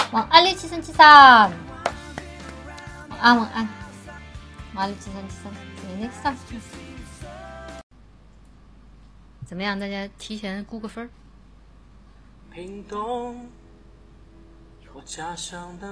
晚安67373，晚安晚安，晚安67373，see you next time。怎么样？大家提前估个分。 屏东，我家乡的。